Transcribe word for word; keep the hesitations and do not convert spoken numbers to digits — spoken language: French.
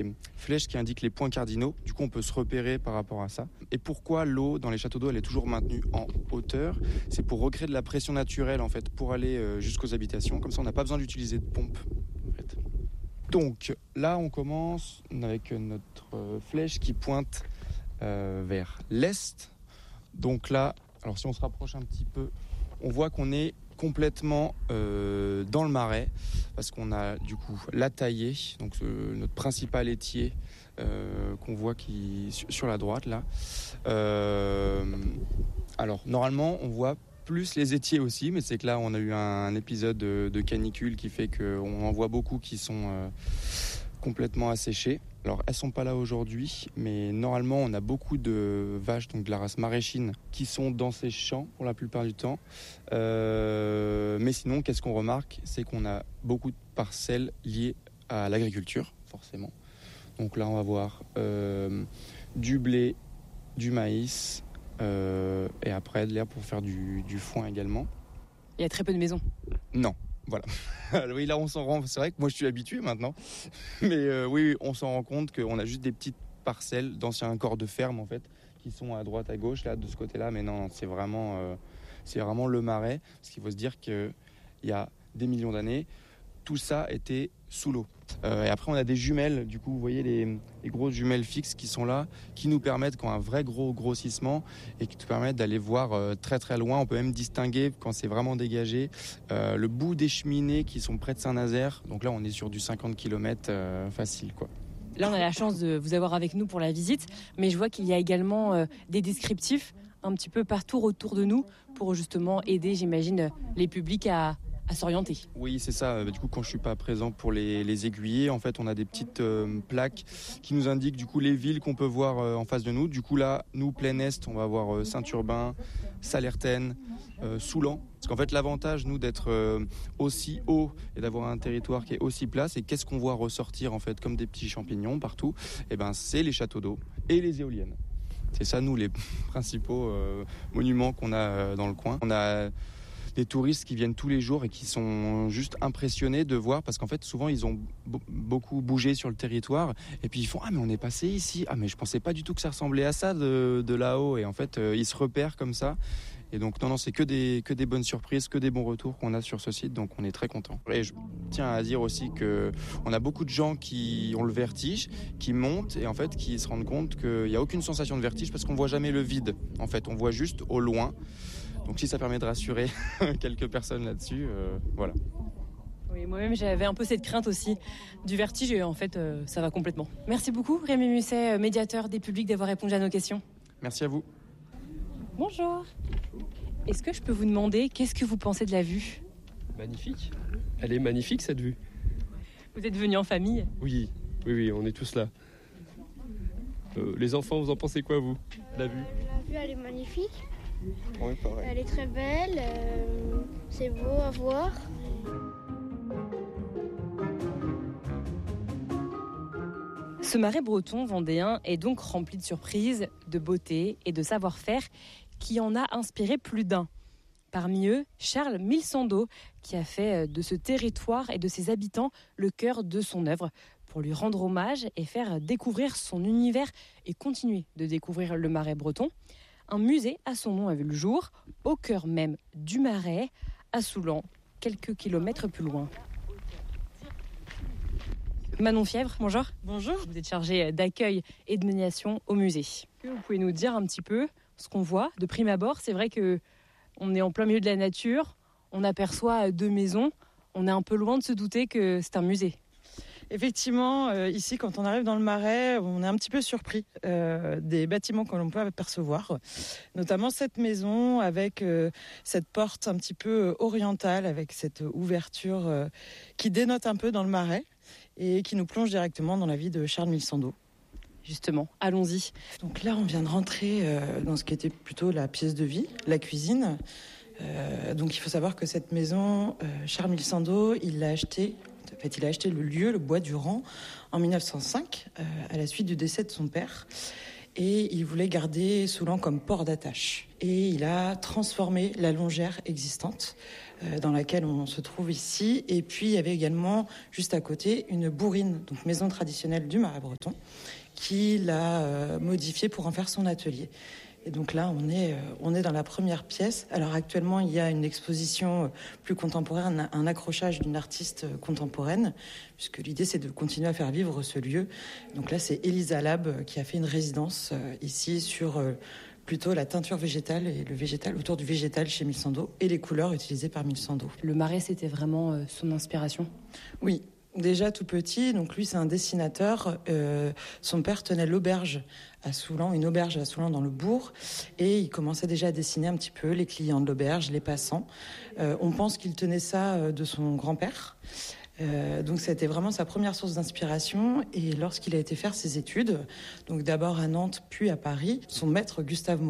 Flèches qui indiquent les points cardinaux, du coup on peut se repérer par rapport à ça. Et pourquoi l'eau dans les châteaux d'eau elle est toujours maintenue en hauteur? C'est pour recréer de la pression naturelle en fait, pour aller jusqu'aux habitations, comme ça on n'a pas besoin d'utiliser de pompe en fait. Donc là on commence avec notre flèche qui pointe euh, vers l'est. Donc là, alors si on se rapproche un petit peu, on voit qu'on est complètement euh, dans le marais parce qu'on a du coup la taillée, donc euh, notre principal étier euh, qu'on voit qui sur la droite là. Euh, alors normalement on voit plus les étiers aussi, mais c'est que là on a eu un, un épisode de, de canicule qui fait qu'on en voit beaucoup qui sont euh, complètement asséchés. Alors elles sont pas là aujourd'hui, mais normalement on a beaucoup de vaches, donc de la race maraîchine, qui sont dans ces champs pour la plupart du temps. Euh, mais sinon, qu'est-ce qu'on remarque? C'est qu'on a beaucoup de parcelles liées à l'agriculture, forcément. Donc là on va voir euh, du blé, du maïs, euh, et après de l'herbe pour faire du, du foin également. Il y a très peu de maisons. Non. Voilà. Oui, là on s'en rend. C'est vrai que moi je suis habitué maintenant, mais euh, oui, on s'en rend compte qu'on a juste des petites parcelles d'anciens corps de ferme en fait, qui sont à droite, à gauche là de ce côté-là. Mais non, c'est vraiment, euh, c'est vraiment le marais. Parce qu'il faut se dire que il y a des millions d'années, tout ça était sous l'eau. Euh, et après on a des jumelles. Du coup, vous voyez les, les grosses jumelles fixes qui sont là, qui nous permettent quand un vrai gros grossissement et qui nous permettent d'aller voir euh, très très loin. On peut même distinguer quand c'est vraiment dégagé euh, le bout des cheminées qui sont près de Saint-Nazaire. Donc là, on est sur du cinquante kilomètres euh, facile, quoi. Là, on a la chance de vous avoir avec nous pour la visite, mais je vois qu'il y a également euh, des descriptifs un petit peu partout autour de nous pour justement aider, j'imagine, les publics à à s'orienter. Oui, c'est ça. Du coup, quand je suis pas présent pour les, les aiguiller, en fait, on a des petites euh, plaques qui nous indiquent du coup les villes qu'on peut voir euh, en face de nous. Du coup, là, nous, plein est, on va voir euh, Saint-Urbain, Sallertaine, euh, Soulan. Parce qu'en fait, l'avantage, nous, d'être euh, aussi haut et d'avoir un territoire qui est aussi plat, c'est qu'est-ce qu'on voit ressortir en fait comme des petits champignons partout. Et ben, c'est les châteaux d'eau et les éoliennes. C'est ça, nous, les principaux euh, monuments qu'on a euh, dans le coin. On a des touristes qui viennent tous les jours et qui sont juste impressionnés de voir, parce qu'en fait souvent ils ont b- beaucoup bougé sur le territoire et puis ils font ah mais on est passé ici, ah mais je pensais pas du tout que ça ressemblait à ça de, de là-haut, et en fait euh, ils se repèrent comme ça. Et donc non non c'est que des que des bonnes surprises, que des bons retours qu'on a sur ce site, donc on est très content. Et je tiens à dire aussi que on a beaucoup de gens qui ont le vertige, qui montent et en fait qui se rendent compte qu'il y a aucune sensation de vertige parce qu'on voit jamais le vide. En fait on voit juste au loin. Donc si ça permet de rassurer quelques personnes là-dessus, euh, voilà. Oui, moi-même j'avais un peu cette crainte aussi du vertige et en fait euh, ça va complètement. Merci beaucoup Rémi Musset, médiateur des publics, d'avoir répondu à nos questions. Merci à vous. Bonjour. Est-ce que je peux vous demander qu'est-ce que vous pensez de la vue? Magnifique. Elle est magnifique cette vue. Vous êtes venus en famille? Oui, oui, oui, on est tous là. Euh, les enfants, vous en pensez quoi vous, la vue? La vue elle est magnifique. Oui, pareil. Elle est très belle, euh, c'est beau à voir. Ce marais breton vendéen est donc rempli de surprises, de beauté et de savoir-faire qui en a inspiré plus d'un. Parmi eux, Charles Milsando, qui a fait de ce territoire et de ses habitants le cœur de son œuvre, pour lui rendre hommage et faire découvrir son univers et continuer de découvrir le marais breton. Un musée à son nom a vu le jour, au cœur même du marais, à Soulan, quelques kilomètres plus loin. Manon Fièvre, bonjour. Bonjour. Vous êtes chargée d'accueil et de médiation au musée. Est-ce que vous pouvez nous dire un petit peu ce qu'on voit de prime abord? C'est vrai qu'on est en plein milieu de la nature, on aperçoit deux maisons, on est un peu loin de se douter que c'est un musée. Effectivement, euh, ici, quand on arrive dans le marais, on est un petit peu surpris euh, des bâtiments que l'on peut apercevoir, notamment cette maison avec euh, cette porte un petit peu orientale, avec cette ouverture euh, qui dénote un peu dans le marais et qui nous plonge directement dans la vie de Charles Milsando. Justement, allons-y. Donc là, on vient de rentrer euh, dans ce qui était plutôt la pièce de vie, la cuisine. Euh, donc il faut savoir que cette maison, euh, Charles Milsando, il l'a achetée. En fait, il a acheté le lieu, le bois du Rang, en mille neuf cent cinq, euh, à la suite du décès de son père. et il voulait garder Soulan comme port d'attache. Et il a transformé la longère existante euh, dans laquelle on se trouve ici. Et puis il y avait également juste à côté une bourrine, donc maison traditionnelle du Marais breton, qu'il a euh, modifiée pour en faire son atelier. Et donc là, on est, on est dans la première pièce. Alors actuellement, il y a une exposition plus contemporaine, un accrochage d'une artiste contemporaine, puisque l'idée, c'est de continuer à faire vivre ce lieu. Donc là, c'est Elisa Lab qui a fait une résidence ici sur plutôt la teinture végétale et le végétal, autour du végétal chez Milsando, et les couleurs utilisées par Milsando. Le Marais, c'était vraiment son inspiration ? Oui. Déjà tout petit, donc lui c'est un dessinateur. Euh, son père tenait l'auberge à Soulan, une auberge à Soulan dans le bourg, et il commençait déjà à dessiner un petit peu les clients de l'auberge, les passants. Euh, on pense qu'il tenait ça de son grand-père. Euh, donc c'était vraiment sa première source d'inspiration. Et lorsqu'il a été faire ses études, donc d'abord à Nantes puis à Paris, son maître Gustave